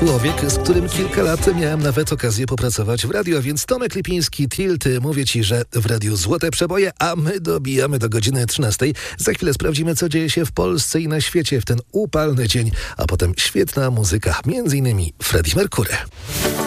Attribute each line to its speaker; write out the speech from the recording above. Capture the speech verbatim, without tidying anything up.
Speaker 1: Człowiek, z którym kilka lat miałem nawet okazję popracować w radiu, a więc Tomek Lipiński, Tilt. Mówię Ci, że w radiu Złote Przeboje, a my dobijamy do godziny trzynastej. Za chwilę sprawdzimy, co dzieje się w Polsce i na świecie w ten upalny dzień, a potem świetna muzyka, między innymi Freddie Mercury.